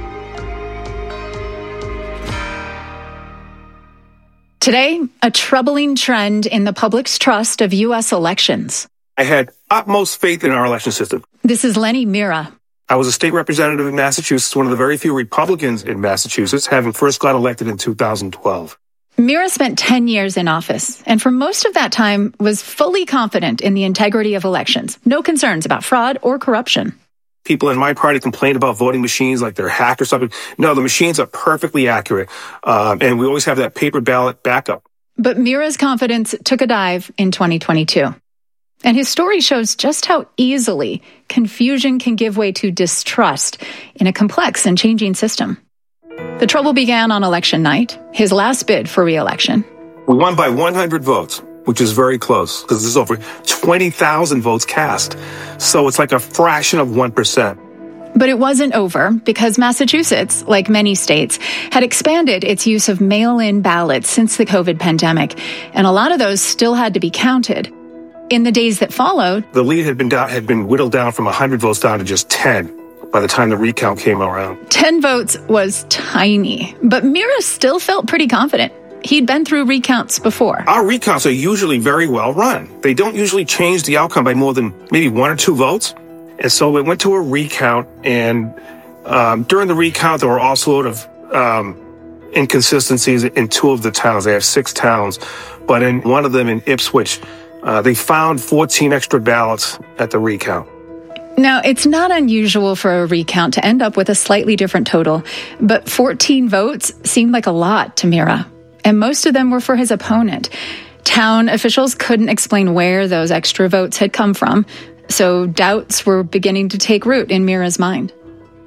Today, a troubling trend in the public's trust of U.S. elections. I had utmost faith in our election system. This is Lenny Mira. I was a state representative in Massachusetts, one of the very few Republicans in Massachusetts, having first got elected in 2012. Mira spent 10 years in office, and for most of that time was fully confident in the integrity of elections. No concerns about fraud or corruption. People in my party complained about voting machines like they're hacked or something. No, the machines are perfectly accurate, and we always have that paper ballot backup. But Mira's confidence took a dive in 2022. And his story shows just how easily confusion can give way to distrust in a complex and changing system. The trouble began on election night, his last bid for re-election. We won by 100 votes, which is very close, because there's over 20,000 votes cast. So it's like a fraction of 1%. But it wasn't over, because Massachusetts, like many states, had expanded its use of mail-in ballots since the COVID pandemic, and a lot of those still had to be counted. In the days that followed, the lead had been whittled down from 100 votes down to just 10. By the time the recount came around. 10 votes was tiny, but Mira still felt pretty confident. He'd been through recounts before. Our recounts are usually very well run. They don't usually change the outcome by more than maybe 1 or 2 votes. And so we went to a recount, and during the recount, there were all sort of inconsistencies in 2 of the towns. They have 6 towns, but in one of them, in Ipswich, they found 14 extra ballots at the recount. Now, it's not unusual for a recount to end up with a slightly different total, but 14 votes seemed like a lot to Mira, and most of them were for his opponent. Town officials couldn't explain where those extra votes had come from, so doubts were beginning to take root in Mira's mind.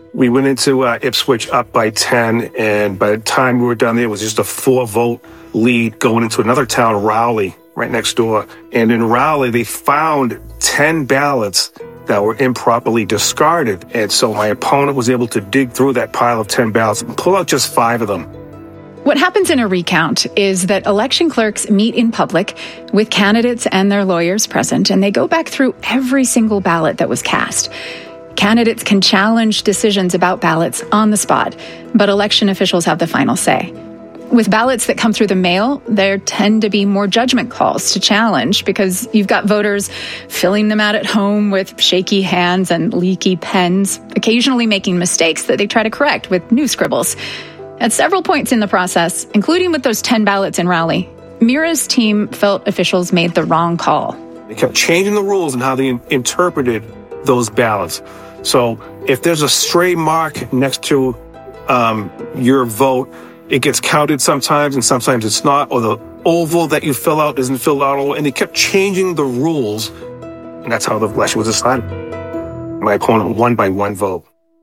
We went into Ipswich up by 10, and by the time we were done there, it was just a 4-vote lead going into another town, Rowley, right next door. And in Rowley, they found 10 ballots that were improperly discarded. And so my opponent was able to dig through that pile of 10 ballots and pull out just 5 of them. What happens in a recount is that election clerks meet in public with candidates and their lawyers present, and they go back through every single ballot that was cast. Candidates can challenge decisions about ballots on the spot, but election officials have the final say. With ballots that come through the mail, there tend to be more judgment calls to challenge because you've got voters filling them out at home with shaky hands and leaky pens, occasionally making mistakes that they try to correct with new scribbles. At several points in the process, including with those 10 ballots in Rowley, Mira's team felt officials made the wrong call. They kept changing the rules and how they interpreted those ballots. So if there's a stray mark next to your vote, it gets counted sometimes and sometimes it's not, or the oval that you fill out isn't filled out, and they kept changing the rules, and that's how the election was decided. My opponent won by 1 vote.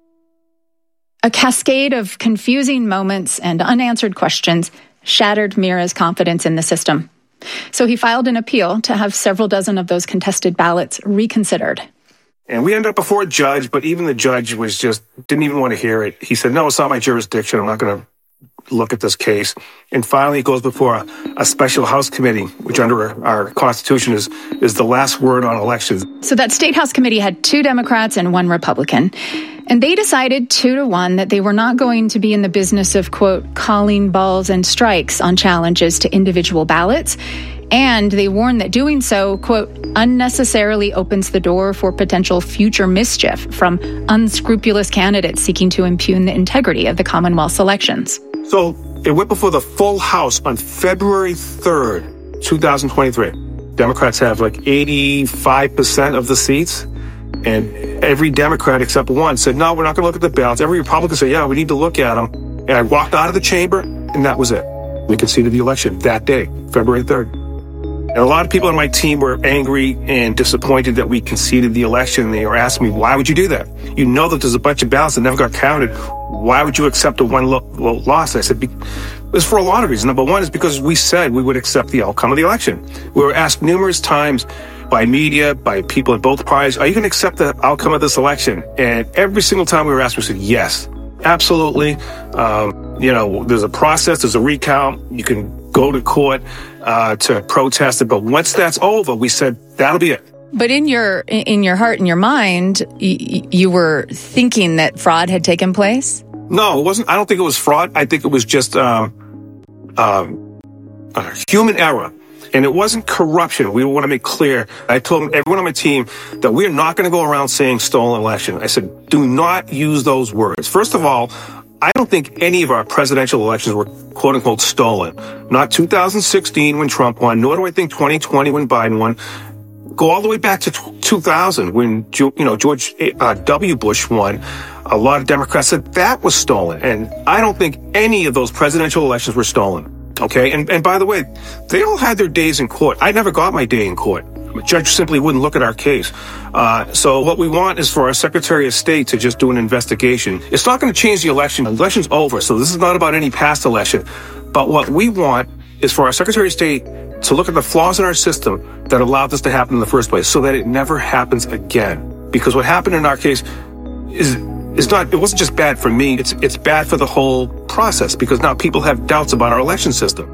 A cascade of confusing moments and unanswered questions shattered Mira's confidence in the system. So he filed an appeal to have several dozen of those contested ballots reconsidered. And we ended up before a judge, but even the judge didn't even want to hear it. He said, no, it's not my jurisdiction. I'm not going to look at this case. And finally, it goes before a special House committee, which under our Constitution is the last word on elections. So that State House committee had 2 Democrats and 1 Republican. And they decided 2-1 that they were not going to be in the business of, quote, calling balls and strikes on challenges to individual ballots. And they warned that doing so, quote, unnecessarily opens the door for potential future mischief from unscrupulous candidates seeking to impugn the integrity of the Commonwealth's elections. So it went before the full House on February 3rd, 2023. Democrats have like 85% of the seats. And every Democrat except 1 said, no, we're not going to look at the ballots. Every Republican said, yeah, we need to look at them. And I walked out of the chamber, and that was it. We conceded the election that day, February 3rd. And a lot of people on my team were angry and disappointed that we conceded the election. They were asking me, why would you do that? You know that there's a bunch of ballots that never got counted. Why would you accept a 1 loss? I said, it's for a lot of reasons. Number 1 is because we said we would accept the outcome of the election. We were asked numerous times by media, by people in both parties, are you going to accept the outcome of this election? And every single time we were asked, we said, yes, absolutely. There's a process, there's a recount. You can go to court to protest it. But once that's over, we said, that'll be it. But in your heart and your mind, you were thinking that fraud had taken place? No, it wasn't. I don't think it was fraud. I think it was just human error. And it wasn't corruption. We want to make clear. I told everyone on my team that we're not going to go around saying stolen election. I said, do not use those words. First of all, I don't think any of our presidential elections were quote unquote stolen. Not 2016 when Trump won, nor do I think 2020 when Biden won. Go all the way back to 2000 when George W. Bush won. A lot of Democrats said that was stolen. And I don't think any of those presidential elections were stolen. Okay, and by the way, they all had their days in court. I never got my day in court. The judge simply wouldn't look at our case. So what we want is for our Secretary of State to just do an investigation. It's not going to change the election. The election's over, so this is not about any past election. But what we want is for our Secretary of State to look at the flaws in our system that allowed this to happen in the first place so that it never happens again. Because what happened in our case it wasn't just bad for me, it's bad for the whole process because now people have doubts about our election system.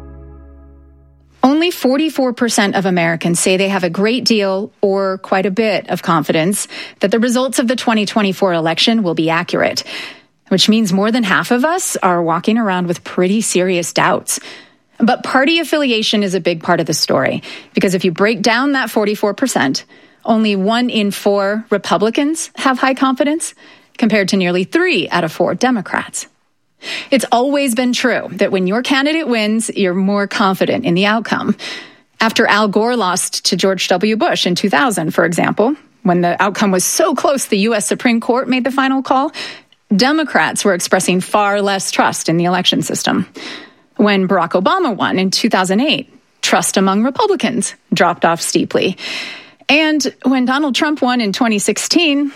Only 44% of Americans say they have a great deal or quite a bit of confidence that the results of the 2024 election will be accurate, which means more than half of us are walking around with pretty serious doubts. But party affiliation is a big part of the story, because if you break down that 44%, only 1 in 4 Republicans have high confidence, compared to nearly 3 out of 4 Democrats. It's always been true that when your candidate wins, you're more confident in the outcome. After Al Gore lost to George W. Bush in 2000, for example, when the outcome was so close the U.S. Supreme Court made the final call, Democrats were expressing far less trust in the election system. When Barack Obama won in 2008, trust among Republicans dropped off steeply. And when Donald Trump won in 2016,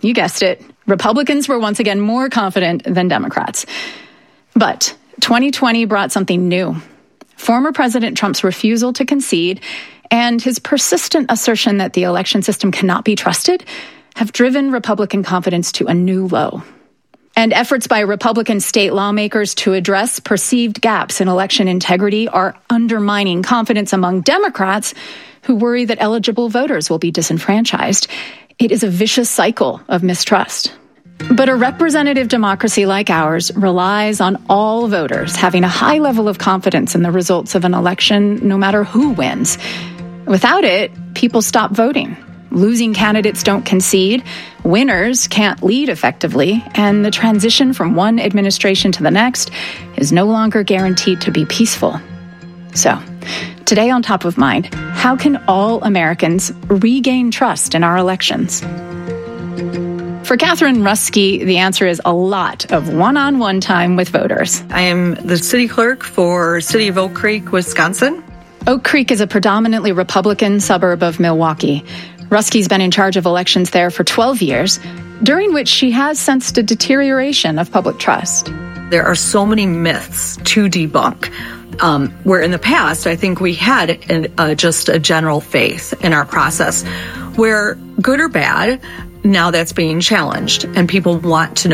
you guessed it, Republicans were once again more confident than Democrats. But 2020 brought something new. Former President Trump's refusal to concede and his persistent assertion that the election system cannot be trusted have driven Republican confidence to a new low. And efforts by Republican state lawmakers to address perceived gaps in election integrity are undermining confidence among Democrats who worry that eligible voters will be disenfranchised. It is a vicious cycle of mistrust. But a representative democracy like ours relies on all voters having a high level of confidence in the results of an election, no matter who wins. Without it, people stop voting. Losing candidates don't concede, winners can't lead effectively, and the transition from one administration to the next is no longer guaranteed to be peaceful. So, today on Top of Mind, how can all Americans regain trust in our elections? For Catherine Ruskey, the answer is a lot of one-on-one time with voters. I am the city clerk for City of Oak Creek, Wisconsin. Oak Creek is a predominantly Republican suburb of Milwaukee. Ruskey's been in charge of elections there for 12 years, during which she has sensed a deterioration of public trust. There are so many myths to debunk, where in the past, I think we had just a general faith in our process, where good or bad, now that's being challenged, and people want to know